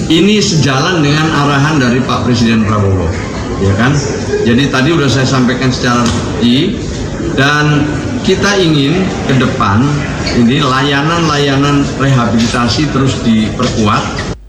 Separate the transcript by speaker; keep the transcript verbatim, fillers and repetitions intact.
Speaker 1: ini sejalan dengan arahan dari Pak Presiden Prabowo, ya kan? Jadi tadi sudah saya sampaikan secara rinci, dan kita ingin ke depan ini layanan-layanan rehabilitasi terus diperkuat.